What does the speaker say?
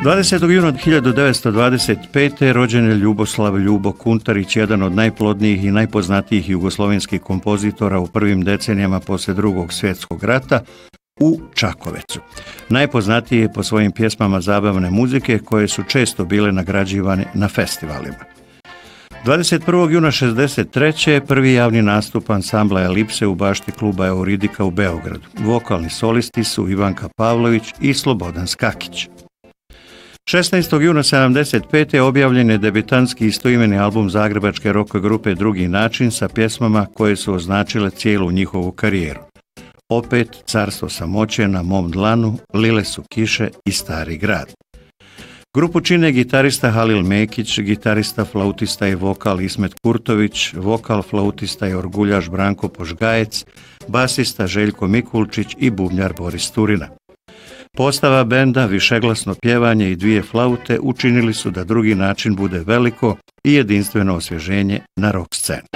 20. juna 1925. rođen je Ljuboslav Ljubo Kuntarić, jedan od najplodnijih i najpoznatijih jugoslovenskih kompozitora u prvim decenijama poslije Drugog svjetskog rata u Čakovecu. Najpoznatiji je po svojim pjesmama zabavne muzike koje su često bile nagrađivane na festivalima. 21. juna 1963. prvi javni nastup ansambla Elipse u bašti kluba Euridika u Beogradu. Vokalni solisti su Ivanka Pavlović i Slobodan Skakić. 16. juna 1975. objavljen je debitanski istoimeni album zagrebačke rock grupe Drugi način sa pjesmama koje su označile cijelu njihovu karijeru. Opet, Carstvo samoće, Na mom dlanu, Lile su kiše i Stari grad. Grupu čine gitarista Halil Mekić, gitarista, flautista i vokal Ismet Kurtović, vokal, flautista i orguljaš Branko Požgajec, basista Željko Mikulčić i bubnjar Boris Turina. Postava benda, višeglasno pjevanje i dvije flaute učinili su da Drugi način bude veliko i jedinstveno osvježenje na rock sceni.